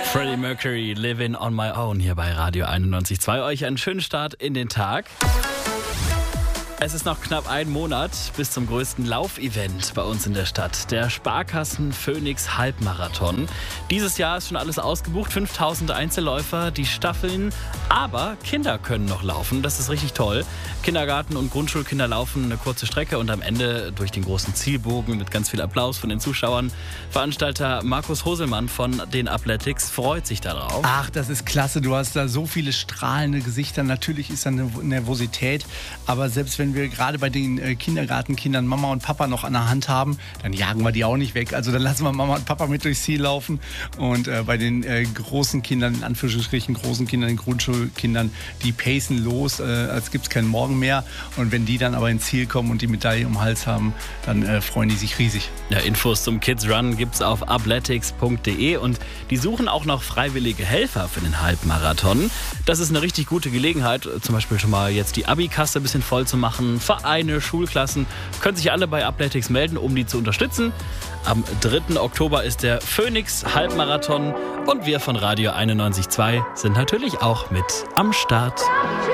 Freddie Mercury, Living on My Own hier bei Radio 91.2. Euch einen schönen Start in den Tag. Es ist noch knapp ein Monat bis zum größten Laufevent bei uns in der Stadt, der Sparkassen Phoenix Halbmarathon. Dieses Jahr ist schon alles ausgebucht, 5000 Einzelläufer, die Staffeln, aber Kinder können noch laufen, das ist richtig toll. Kindergarten- und Grundschulkinder laufen eine kurze Strecke und am Ende durch den großen Zielbogen mit ganz viel Applaus von den Zuschauern. Veranstalter Markus Hoselmann von den Athletics freut sich darauf. Ach, das ist klasse, du hast da so viele strahlende Gesichter, natürlich ist da eine Nervosität, aber selbst wenn wir gerade bei den Kindergartenkindern Mama und Papa noch an der Hand haben, dann jagen wir die auch nicht weg. Also dann lassen wir Mama und Papa mit durchs Ziel laufen. Und bei den großen Kindern, in Anführungsstrichen großen Kindern, den Grundschulkindern, die pacen los, als gibt es keinen Morgen mehr. Und wenn die dann aber ins Ziel kommen und die Medaille um den Hals haben, dann freuen die sich riesig. Ja, Infos zum Kids Run gibt's auf athletics.de und die suchen auch noch freiwillige Helfer für den Halbmarathon. Das ist eine richtig gute Gelegenheit, zum Beispiel schon mal jetzt die Abi-Kasse ein bisschen voll zu machen. Vereine, Schulklassen können sich alle bei Athletics melden, um die zu unterstützen. Am 3. Oktober ist der Phoenix Halbmarathon und wir von Radio 91.2 sind natürlich auch mit am Start.